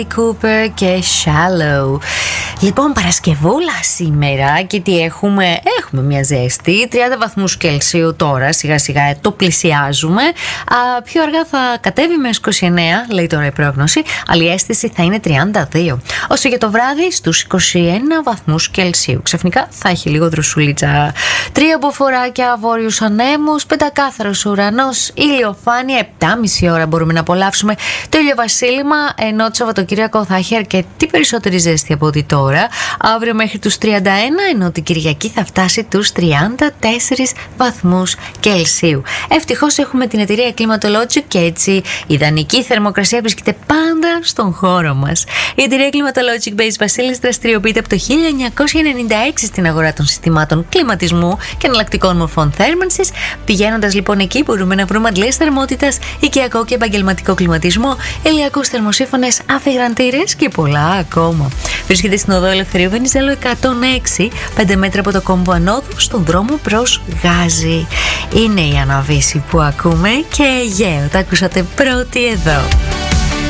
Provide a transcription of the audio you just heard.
Cooper και Shallow. Λοιπόν, Παρασκευούλα σήμερα και τι έχουμε? Έχουμε μια ζέστη, 30 βαθμούς Κελσίου τώρα, σιγά σιγά το πλησιάζουμε. Πιο αργά θα κατέβει με 29, λέει τώρα η πρόγνωση, αλλά η αίσθηση θα είναι 32. Όσο για το βράδυ στους 21 βαθμούς Κελσίου. Ξαφνικά θα έχει λίγο δροσουλίτσα. 3 μποφόράκια, βόρειους ανέμους, πεντακάθαρος ουρανός, ηλιοφάνεια, 7,5 ώρα μπορούμε να απολαύσουμε το ηλιοβασίλημα, ενώ το Σαββατοκύριακο θα έχει αρκετή περισσότερη ζέστη από ό,τι τώρα. Αύριο μέχρι τους 31, ενώ την Κυριακή θα φτάσει τους 34 βαθμούς Κελσίου. Ευτυχώς έχουμε την εταιρεία Climatologic και έτσι η ιδανική θερμοκρασία βρίσκεται πάντα στον χώρο μας. Η εταιρεία Climatologic Base Βασίλης δραστηριοποιείται από το 1996 στην αγορά των συστημάτων κλιματισμού και εναλλακτικών μορφών θέρμανσης. Πηγαίνοντας λοιπόν εκεί μπορούμε να βρούμε αντλίες θερμότητας, οικιακό και επαγγελματικό κλιματισμό, ηλιακούς θερμοσύφωνες, αφιγραντήρες και πολλά ακόμα. Βρίσκεται στην οδό Ελευθερίου Βενιζέλου 106, 5 μέτρα από το κόμβο ανόδου, στον δρόμο προς Γάζι. Είναι η Αναβίση που ακούμε και Αιγαίο. Τα ακούσατε πρώτοι εδώ.